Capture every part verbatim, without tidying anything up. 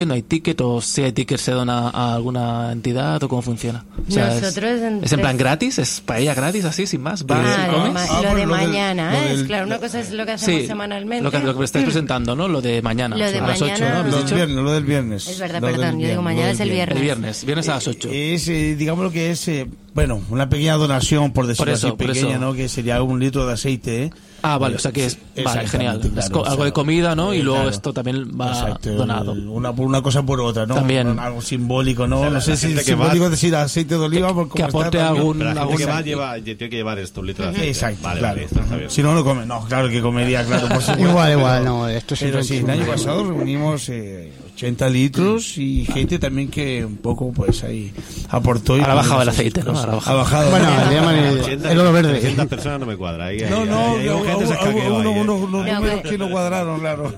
¿No hay ticket o si hay ticket se dona a alguna entidad o cómo funciona? O sea, Nosotros es, en ¿es en plan tres- gratis? ¿Es paella gratis así, sin más? ¿Vas Ah, y lo, comes? ma- Ah, lo pues de lo del- mañana, lo ¿eh? del- Es claro, una cosa es lo que hacemos Sí, semanalmente. lo que, lo que me estáis presentando, ¿no? Lo de mañana. Lo de a las ocho, mañana- ¿no? ¿Habéis Lo del dicho? viernes, lo del viernes. Es verdad, Lo del perdón, yo digo viernes, mañana lo es del el viernes. El viernes, viernes a las ocho. Es, eh, digamos lo que es, eh, bueno, una pequeña donación, por decirlo Por eso, así, por pequeña, eso. ¿no? Que sería un litro de aceite, ¿eh? Ah, vale, o sea que es vale, Exactamente, genial. claro, Es co- o sea, algo de comida, ¿no? Y eh, luego claro. esto también va Exacto, donado. Una por una cosa por otra, ¿no? También. Algo simbólico, ¿no? O sea, no la- sé la si gente que simbólico va- es decir aceite de oliva, por que cómo está aporte también. algún- Pero la gente algún- que va lleva, tiene que llevar esto, un litro de aceite. Exacto, vale, claro. vale, esto está bien. Si no, no come. No, claro que comería, claro, por supuesto. Igual, pero- igual, no, esto es Pero sí, el año simplemente- pasado reunimos eh, ochenta litros y gente también que un poco, pues ahí aportó. Y Ahora ha bajado el sus aceite, ¿no? cosas. Ahora ha Ha bajado. Bueno, le llaman el, ochenta, el oro verde. trescientas personas no me cuadra. Ahí, No, ahí, no, ahí, ahí, no, hubo gente se hubo- escaqueó hubo ahí, uno- eh. uno- unos No, números pero- que no cuadraron, claro.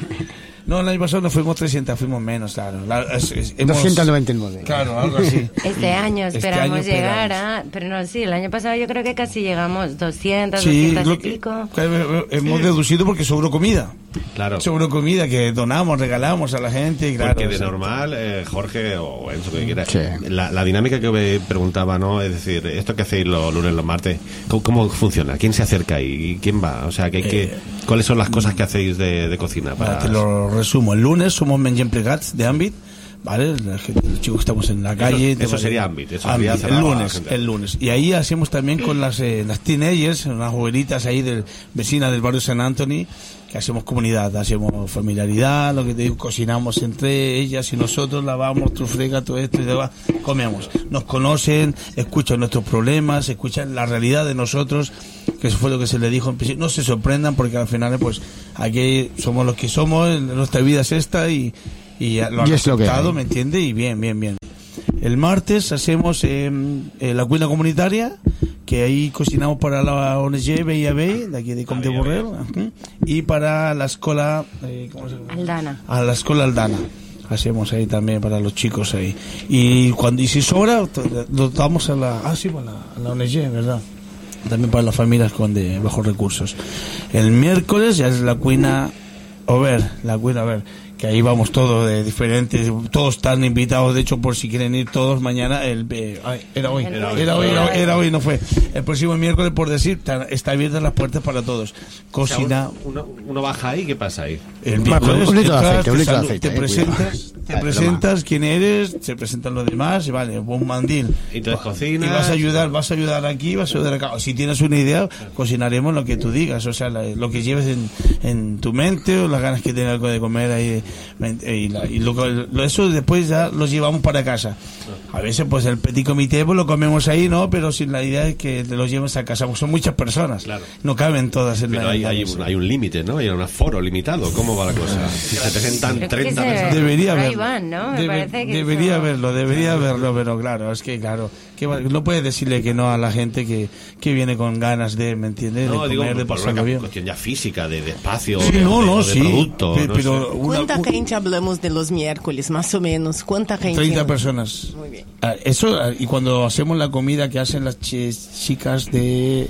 No, el año pasado no fuimos trescientas, fuimos menos, claro. La- es- es- hemos- doscientos noventa y nueve. Claro, algo así. Este año Este esperamos año llegar esperamos. a... Pero no, sí, el año pasado yo creo que casi llegamos doscientos, Sí, doscientos lo y que, pico. que hemos deducido porque sobró comida. Claro. Sobró comida que donamos, regalamos a la gente. Y claro, Porque de o sea, normal, eh, Jorge o Enzo, que quiera, Sí. la, la dinámica que me preguntaba, ¿no? Es decir, esto que hacéis los lunes, los martes, ¿cómo, cómo funciona? ¿Quién se acerca y quién va? O sea, que, que, ¿cuáles son las cosas que hacéis de, de cocina? Para... Te lo resumo. El lunes somos Mengen Plegats de Ambit, ¿vale? La gente- Los chicos que estamos en la calle. eso te- sería Ambit, eso Ambit, sería el cerrado a la lunes, gente. el lunes. Y ahí hacemos también con las, eh, las teenagers, unas jovenitas ahí del, vecinas del barrio San Anthony, que hacemos comunidad, hacemos familiaridad, lo que te digo, cocinamos entre ellas y nosotros, lavamos, trufrega, todo esto y demás, comemos. Nos conocen, escuchan nuestros problemas, escuchan la realidad de nosotros, que eso fue lo que se le dijo en principio. No se sorprendan porque al final, pues, aquí somos los que somos, nuestra vida es esta y, y ya lo han Y es lo que aceptado, hay. ¿me entiende? Y bien, bien, bien. El martes hacemos eh, eh, la cuina comunitaria, que ahí cocinamos para la O N G B I A B, de aquí de Comte Borrell, ujú, y para la escuela, eh, ¿cómo se llama? Aldana. A la escuela Aldana. Hacemos ahí también para los chicos ahí. Y cuando y si sobra, to- lo damos a la, ah, sí, para la, a la O N G, ¿verdad? También para las familias con de bajos recursos. El miércoles ya es la cuina over, la cuina over, que ahí vamos todos de diferentes, todos están invitados, de hecho, por si quieren ir todos mañana, el eh, ay, era hoy, Era era hoy. hoy, era hoy, era hoy, era hoy, no fue. El próximo miércoles, por decir, está, está abiertas las puertas para todos. O sea, Cocina. uno, uno baja ahí, ¿qué pasa ahí? El Bueno, miércoles un litro de entras, aceite, un te litro de salu- aceite, te eh, presentas, te Ah, presentas quién eres, se presentan los demás y vale, un mandil. Y entonces cocinas. Y vas a ayudar, vas a ayudar aquí, vas a ayudar acá. Si tienes una idea, cocinaremos lo que tú digas, o sea, la- lo que lleves en, en tu mente o las ganas que tengas algo de comer ahí. Y, la- y lo, lo- eso después ya lo llevamos para casa. A veces pues el petit comité pues lo comemos ahí, ¿no? Pero si la idea es que te lo lleves a casa, porque son muchas personas. Claro. No caben todas en Pero la hay, en la hay, mesa. un, hay un límite, ¿no? Hay un aforo limitado. ¿Cómo va la cosa? Si se presentan Creo que treinta se- personas. Debería Por ahí haberlo. van, ¿no? Me Debe- parece que debería eso- haberlo, debería haberlo, pero claro, es que claro, que va- no puedes decirle que no a la gente que, que viene con ganas de, ¿me entiendes? No, de digo, comer, de por pasarlo una bien. cuestión ya física, de, de espacio, Sí, de, no, de- no, de sí, producto. pe- no pero sé. una- ¿Cuánta un- gente hablamos de los miércoles, más o menos? ¿Cuánta gente? treinta personas. Muy bien. Ah, Eso, ah, y cuando hacemos la comida que hacen las chi- chicas de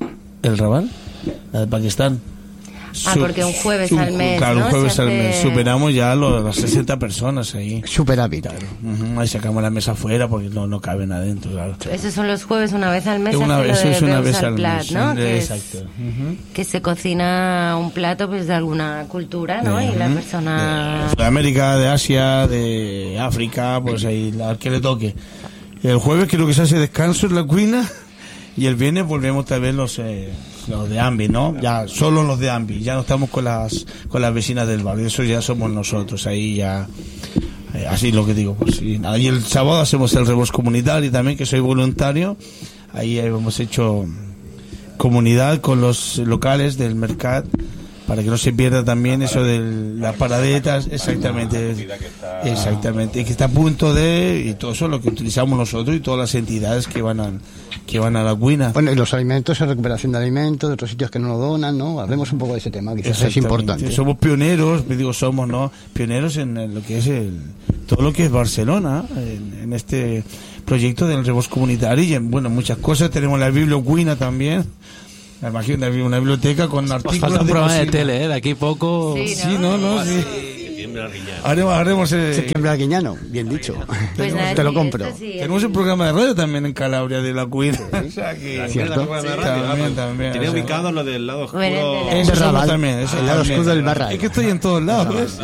El Raval, la de Pakistán. Ah, Su- porque un jueves su- al mes, Claro, ¿no? un jueves Se al hace- mes. Superamos ya los, las sesenta personas ahí. Superávit. Ujú, ahí sacamos la mesa afuera porque no, no caben adentro, claro. Esos son los jueves una vez al mes. se Una hace vez, lo de es una Veus vez al al plat, mes. ¿no? eh, Que, es- Exacto. Ujú. que se cocina un plato pues de alguna cultura, ¿no? Y la Ujú. persona... De América, de Asia, de África, pues ahí al que le toque. El jueves creo que se hace descanso en la cuina y el viernes volvemos otra vez los eh, los de Ambi, ¿no? Ya solo los de Ambi, ya no estamos con las con las vecinas del barrio, eso ya somos nosotros, ahí ya eh, así lo que digo, pues sí. Nada, y el sábado hacemos el rebos comunitario también, que soy voluntario, ahí hemos hecho comunidad con los locales del mercado para que no se pierda también eso de las paradetas, exactamente, exactamente, y que está a punto de, y todo eso es lo que utilizamos nosotros y todas las entidades que van a, que van a la cuina. Bueno, y los alimentos, la recuperación de alimentos, de otros sitios que no lo donan, ¿no? Hablemos un poco de ese tema, quizás es Exactamente. importante. Somos pioneros, me digo somos, ¿no? Pioneros en, en lo que es el, todo lo que es Barcelona, en, en este proyecto del rebos comunitario y en, bueno, muchas cosas. Tenemos la bibliocuina también. La imagino, una biblioteca con Os artículos falta un de programa de cocina. tele, ¿eh? De aquí poco... Sí, Sí, no, no, sí. Bien haremos, haremos eh, Septiembre Arguiñano, bien dicho. Pues nada, Te lo sí, compro. esto sí, tenemos un programa de radio también en Calabria de la Cuina. O sea que ¿Cierto? Sí, también, también. Tenía o sea, ubicado lo del lado oscuro. Bueno, de la- Eso Ese somos Raval, también, eso el lado también. oscuro del barra. Es que estoy en todos lados, ¿ves?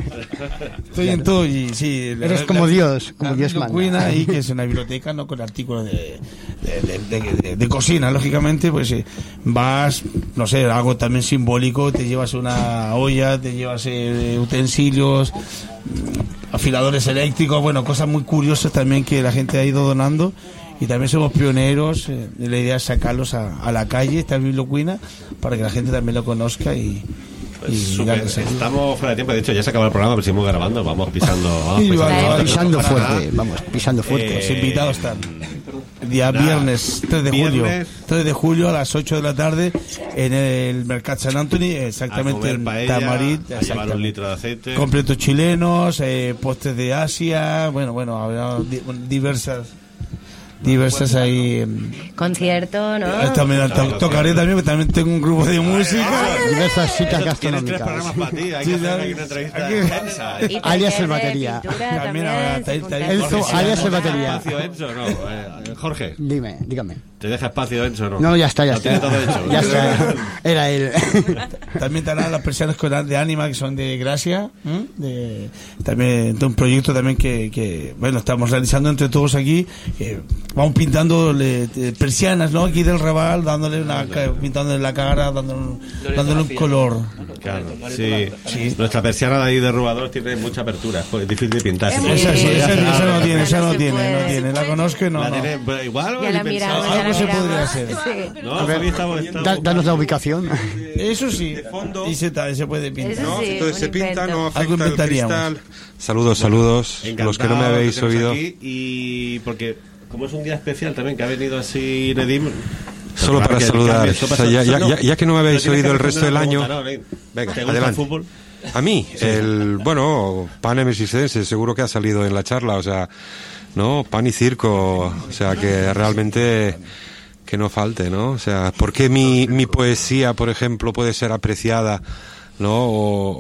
Estoy en todo y sí. la- Eres la- como la- Dios, como la Dios Bibliocuina manda. ahí, que es una biblioteca, ¿no? Con artículos de, de, de, de- de- de cocina, lógicamente, pues eh, vas, no sé, algo también simbólico, te llevas una olla, te llevas eh, utensilios, mm, afiladores eléctricos, bueno, cosas muy curiosas también que la gente ha ido donando. Y también somos pioneros, eh, la idea es sacarlos a, a la calle, esta bibliocuina, para que la gente también lo conozca y... Pues y súper. darle seguir. Estamos fuera de tiempo, de hecho ya se acaba el programa, pero seguimos grabando, vamos pisando. Vamos Sí, pisando, vale, vamos vale. Pisando para nada. fuerte, vamos, pisando fuerte. Los invitados están. El día Nada. viernes tres de julio. Viernes. tres de julio a las ocho de la tarde en el Mercat Sant Antoni, A exactamente comer en paella, Tamarit. a llevar un Exactamente. litro de aceite. Completos chilenos, eh, postres de Asia, bueno, bueno, habrá di- diversas. Diversas ahí. em, Concierto, ¿no? eh, También to- tocaré también, que también tengo un grupo de música. Diversas citas Eso, tienes tres gastronómicas. programas para ti, hay Sí, que hacer ¿sabes? aquí una entrevista Aquí- intensa. Y alias taller el de batería. pintura También también, habrá si taller- juntáis- taller- Enzo, Jorge, alias el ¿Te deja batería. espacio, Enzo? No, eh, Jorge, Dime, dígame. ¿te deja espacio, Enzo? No, No, ya está, ya Lo está. tiene todo hecho. Ya está. Era él. También estarán las persianas con- de Ánima, que son de Gracia. ¿m? De, también de un proyecto también que, que, bueno, estamos realizando entre todos aquí. Que vamos pintando le- eh, persianas, ¿no? Aquí del Raval, dándole una, ca- pintándole la cara, dándole un, dándole un color. Claro, sí. Nuestra persiana de ahí de Rubador tiene mucha apertura, pues es difícil de pintar. Sí. Esa, sí, esa, esa no tiene, esa no se tiene, puede. no tiene. La conozco y no. La no. tiene, pero igual, Ya la ni miramos, pensaba. ya Algo la se miramos. podría hacer. Sí. No, Javi, estamos- estamos- Da- danos la ubicación. Eso sí. Y se, ta- se puede pintar. Eso sí, Entonces un se pinta, invento. no Algo afecta el inventaríamos. cristal. Saludos, saludos. Los que no me Encantado habéis de teneros oído. aquí, y porque como es un día especial también que ha venido así Nedim, Solo para que el saludar. cambio, esto O sea, pasa- ya, ya- no, ya- ya que no me habéis pero tienes oído que el resto del responder año. una pregunta, ¿no? Venga, ¿Te gusta adelante. el fútbol? A mí, el bueno, pan emersicense, seguro que ha salido en la charla, o sea, no, pan y circo, o sea, que realmente que no falte, ¿no? O sea, ¿por qué mi, mi poesía, por ejemplo, puede ser apreciada, ¿no? O,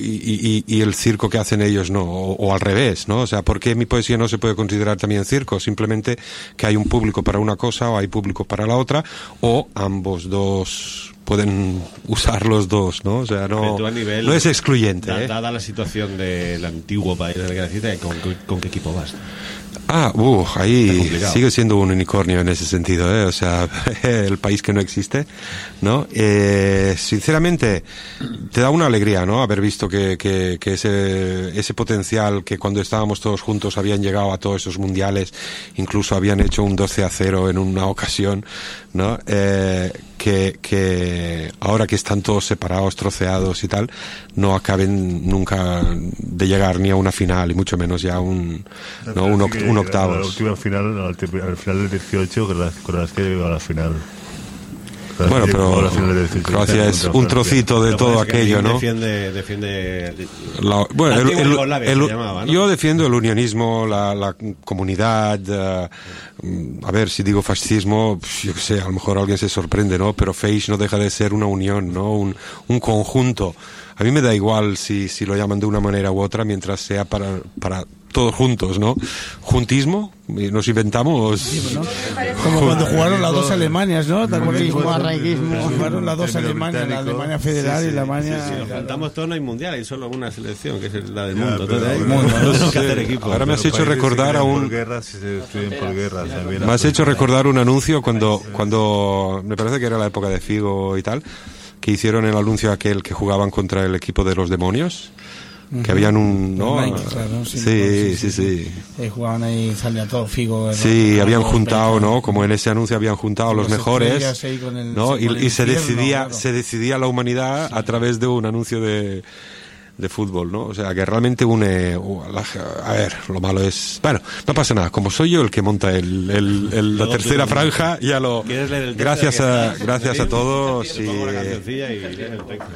y, y, y el circo que hacen ellos no, o, o al revés, ¿no? O sea, ¿por qué mi poesía no se puede considerar también circo? Simplemente que hay un público para una cosa o hay público para la otra, o ambos dos pueden usar los dos, ¿no? O sea, no, Pero tú a nivel- no es excluyente, Da- ¿eh? Dada la situación del antiguo país del que naciste, ¿con, con, con qué equipo vas? Ah, uh, Está ahí complicado. sigue siendo un unicornio en ese sentido, ¿eh? O sea, el país que no existe, ¿no? Eh, sinceramente, te da una alegría, ¿no? Haber visto que, que, que ese, ese potencial que cuando estábamos todos juntos habían llegado a todos esos mundiales, incluso habían hecho un doce a cero en una ocasión, ¿no? Eh, que, que ahora que están todos separados, troceados y tal, no acaben nunca de llegar ni a una final y mucho menos ya a un, ¿no? un, oct- un La octavos. última final, al, te- al final del dieciocho, con las, con las que llegó a la final. Con las Bueno, que llegó a pero la final del dieciocho, Croacia es contra un Francia. trocito de Pero todo parece que aquello, Nedim ¿no? Defiende, defiende La- bueno, el- Antigua el- Yugoslavia el- se llamaba, ¿no? yo defiendo el unionismo, la, la comunidad. eh, a ver, si digo fascismo, pf, yo qué sé, a lo mejor alguien se sorprende, ¿no? Pero Feix no deja de ser una unión, ¿no? Un, un conjunto. A mí me da igual si, si lo llaman de una manera u otra, mientras sea para, para todos juntos, ¿no? Juntismo, y nos inventamos. Como cuando jugaron las dos Alemanias, ¿no? ¿Te acuerdas? Juntismo, arraiguismo. Jugaron las dos Término Alemanias, la británico. Alemania Federal Sí, y sí, la Alemania... Si nos juntamos todos no hay mundial, hay solo una selección, que es la del Ya, mundo. pero- Entonces, hay pero- mundo, pero- tenemos que sí. hacer equipo. Ahora me has Los hecho países recordar se a crean un- por guerras, si se destruyen por guerras. también Me has la- hecho recordar un anuncio cuando, cuando me parece que era la época de Figo y tal, que hicieron el anuncio aquel que jugaban contra el equipo de los demonios, que habían un, ¿no? Nike, claro, sí, Sí, sí, sí. Eh, jugaban ahí, salía todo Figo. Sí, ¿no? habían Todos juntado, americanos. ¿no? Como en ese anuncio habían juntado a los Las mejores, estrellas ahí con el- ¿no? con Y, el y se infierno, decidía, claro. se decidía la humanidad a través de un anuncio de, de fútbol, ¿no? O sea, que realmente une, uh, a, la- a ver, lo malo es, bueno, no pasa nada, como soy yo el que monta el, el- el- la Luego tercera tú- franja, ya lo, ¿Quieres leer el texto gracias que a, estás, gracias a Nedim? todos Te y, pongo la cancioncilla y lees el texto.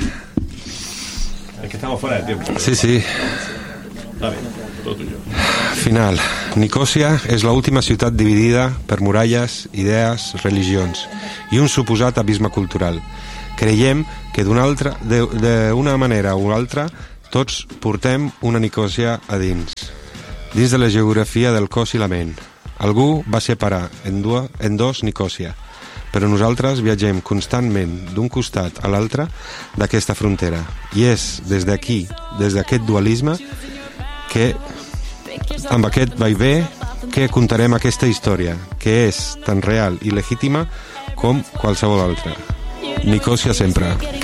Es que estamos fuera de tiempo. sí, sí. Está bien, todo tuyo. Final. Nicosia és l'última ciutat dividida per muralles, idees, religions i un suposat abisme cultural. Creiem que d'una altra, de, de una manera o altra Tots portem una Nicòsia a dins, dins de la geografia del cos i la ment. Algú va separar en, dua, en dos Nicòsia, però nosaltres viatgem constantment d'un costat a l'altre d'aquesta frontera. I és des d'aquí, des d'aquest dualisme, que amb aquest vaivé que contarem aquesta història, que és tan real i legítima com qualsevol altra. Nicòsia sempre.